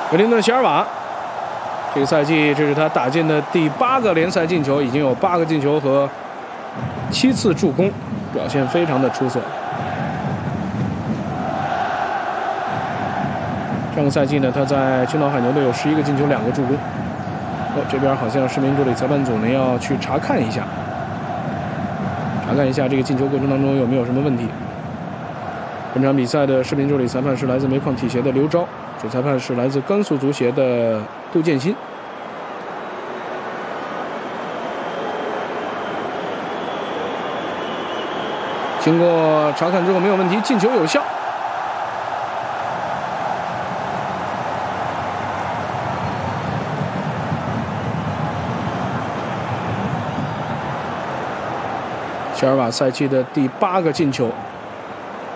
格林顿·席尔瓦，这个赛季这是他打进的第8个联赛进球，已经有8个进球和7次助攻，表现非常的出色。上个赛季呢，他在青岛海牛队有11个进球，2个助攻。这边好像市民助理裁判组呢要去查看一下这个进球过程当中有没有什么问题。本场比赛的视频助理裁判是来自煤矿体协的刘钊，主裁判是来自甘肃足协的杜建新。经过查看之后没有问题，进球有效。席尔瓦赛季的第8个进球。